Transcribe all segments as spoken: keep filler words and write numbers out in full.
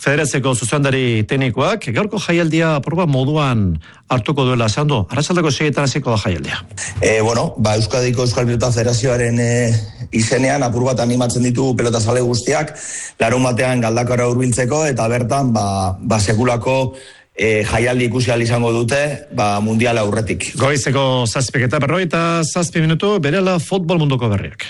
Federazioko zuzendari teknikoak gaurko jaialdia proba moduan hartuko duela esan du. Arratsaldeko seietan hasiko da jaialdia. E, bueno, ba, Euskadiko Euskal Pilota Federazioaren e, izenean apur bat animatzen ditu pelotazale guztiak, larun batean Galdakara hurbiltzeko eta bertan ba, ba sekulako e, jaialdi ikusi ahal izango dute ba, mundiala aurretik. Goizeko zazpik eta berrogeita zazpi minutu berela futbol munduko berriak.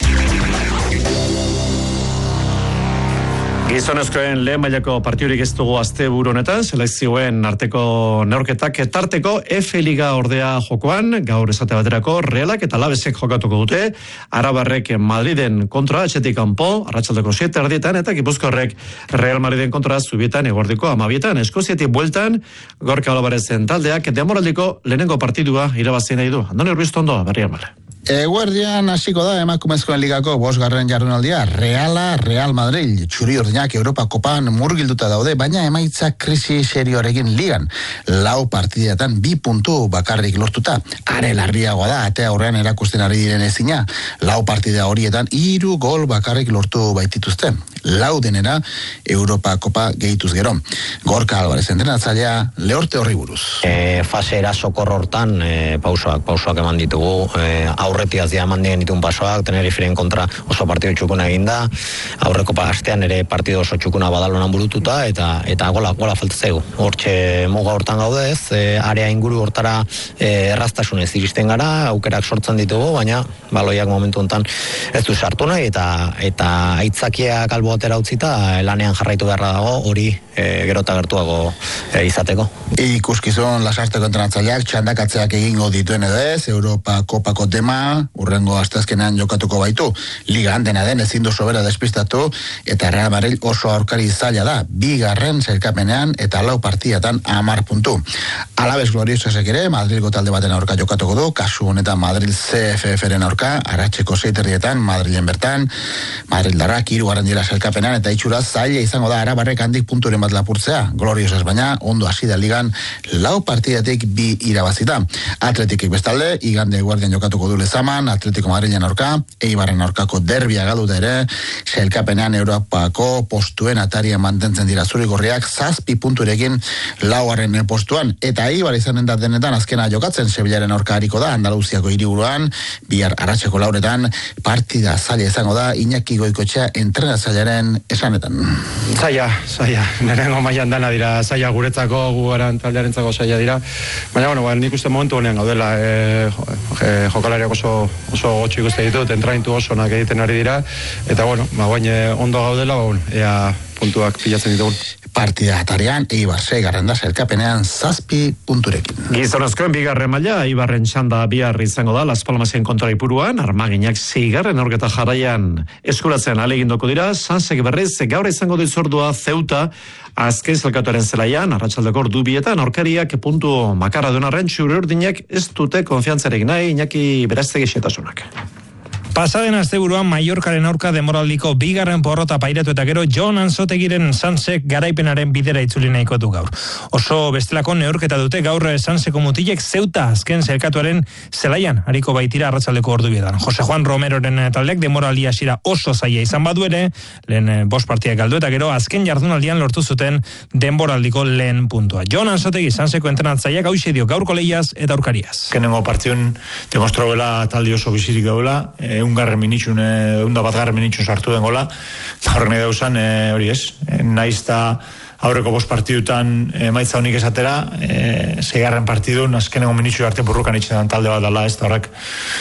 Gizonezkoen lehen mailako partidurik ez dugu asteburu honetan, selekzioen arteko neurketak tarteko F Liga ordea jokoan, gaur esate baterako Realak eta Alavesek jokatuko dute, Arabarrek Madriden kontra etxetik kanpo, arratsaldeko siete erdietan, eta Gipuzkoarrek Real Madriden kontra Zubietan eguerdiko amabietan, Eskoziatik bueltan, Gorka Olabarezen taldeak demoraldiko lehenengo partidua irabazi nahi du. Andoni Urbiztondo, berrian bale. Eguerdian hasiko da emakumezkoen ligako bosgarren jardunaldia. Reala, Real Madrid, txuri urdinak Europa Kopan murgilduta daude, baina emaitza krisi serioarekin ligan. Lau partidetan bi puntu bakarrik lortuta. Are larriagoa da, atea horrean erakusten ari diren ezina. Lau partida horietan hiru gol bakarrik lortu baitituzte. Lau denera Europa Kopa gehituz gero. Gorka Alvarez entrenatzailea lehorte horri buruz. E, fase erasokor hortan e, pausoak, pausoak eman ditugu, e, aurretiaz ja eman dien ditun pasoak, Teneriferen kontra oso partido txukuna eginda, aurreko astean ere partido oso txukuna badalonan burututa, eta eta gola, gola faltatzegu. Hortxe muga hortan gaude ez, e, area inguru hortara e, erraztasunez iristen gara, aukerak sortzen ditugu, baina baloiak momentu hontan ez du sartu nahi, eta eta aitzakiak albo atera utzita, lanean jarraitu beharra dago, hori e, gero eta gertuago e, izateko. Ikuskizun lasarteko entrenatzaileak txandakatzeak egingo dituen edo ez, Europa Kopako tema, urrengo asteazkenean jokatuko baitu. Ligan dena den ezin du sobera despistatu, eta Real Madrid oso aurkari zaila da, bigarren sailkapenean eta lau partidatan hamar puntu. Alaves gloriosesek ere, Madrilgo talde baten aurka jokatuko du, kasu honetan Madrid C F F-ren aurka, aratseko seiterrietan, Madrilen bertan, Madrildarrak hirugarren dira sailkapenean, eta itxura zaila izango da Arabarrek handik punturen bat lapurtzea. Glorioses baina, ondo hasi da ligan, lau partidatik bi irabazita. Atletikek bestalde, igande guardian jokatuko du Lezaman, Atletico Madrilen aurka, Eibarren aurkako derbia galuta ere, sailkapenean Europako postuen ataria mantentzen dira zurigorriak, zazpi punturekin laugarren postuan, eta Eibar izanen da denetan azkena jokatzen Sevillaren aurka hariko da, Andaluziako hiriburuan, bihar arratseko lauretan, partida zaila izango da, Iñaki Goikoetxea entrenatzailearen esanetan. Zaila, zaila, nirengo mailan dana dira, zaila guretzako, gugaran taldearentzako zaila dira, baina, bueno, ba, nik uste momentu honean gaudela, e, e, jokalariak oso, oso gotxo ikuste ditut, entraintu oso nak egiten ari dira, eta, bueno, ba, baina ondo gaudela, ba, bueno, ea puntuak pilatzen ditugun. Partida atarian, Eibar seigarren da sailkapenean zazpi punturekin. Gizonezkoen bigarren maila, Eibarren txanda bihar izango da, Las Palmasen kontra Ipuruan, Armaginak seigarren aurketa jarraian eskuratzen alegindoko dira, Sansek berriz gaur izango dizordua Ceuta, azken zelkatuaren zelaian, arratsaldeko ordu bietan, aurkariak puntu makarra dunarren txuri urdinak ez dute konfiantzarek nahi, Iñaki beraztegi xetasunak. Pasaden asteburuan Mallorcaren aurka demoraldiko bigarren porrota pairatu eta gero Jon Anzotegiren Sansek garaipenaren bidera itzuli nahiko du gaur. Oso bestelako neurketa dute gaur Sanseko mutilek Ceuta azken zelkatuaren zelaian hariko baitira arratsaldeko ordubietan. Jose Juan Romeroren taldeak demoraldi hasiera oso zaila izan badu ere, lehen bost partidak galdu eta gero azken jardunaldian lortu zuten denboraldiko lehen puntua. Jon Anzotegi Sanseko entrenatzaileak hauxe dio gaurko lehiaz eta aurkariaz. Kenengo partiun demostrauela talde oso bizirik gaula, ungarren minitxun, unda bat garren minitxun sartu den gola, eta horren edo usan, e, hori ez, e, naiz eta aurreko bost partidutan e, maitza honik esatera, e, zeigarren partidun, azkenengo minitxu arte burrukan itxetan talde bat dala, ez da horrek,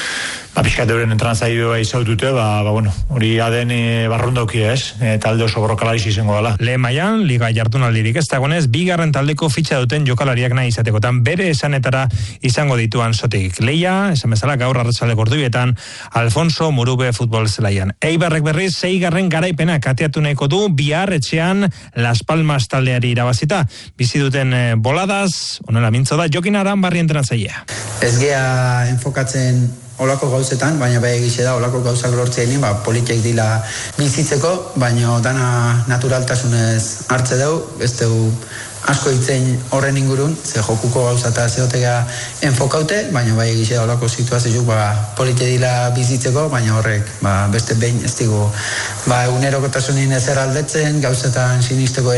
ba, pixkat euren entranatzaioa izautute, ba, ba, bueno, hori aden e, barrundauki ez, e, talde oso borrokalariz izango dela. Lehen mailan, liga jardunaldirik ez dagoenez, bigarren taldeko fitxa duten jokalariak nahi izatekotan bere esanetara izango dituan sotik. Leia, esan bezala gaur arratsaldeko ordubietan, Alfonso Murube futbol zelaian. Eibarrek berriz, seigarren garaipena kateatu nahiko du, bihar etxean Las Palmas taldeari irabazita. Bizi duten e, boladaz, onela mintzo da, Jokin Aranbarri entrenatzailea. Ez gea enfokatzen olako gauzetan, baina bai egize da olako gauzak lortzeenin, ba, politek dila bizitzeko, baina dana naturaltasunez hartze dugu, ez dugu asko hitzein horren ingurun, ze jokuko gauza eta zeotega enfokaute, baina bai egize da olako situazio ba, politek dila bizitzeko, baina horrek ba, beste behin ez dugu ba, egunerokotasunin ezer aldetzen, gauzetan sinisteko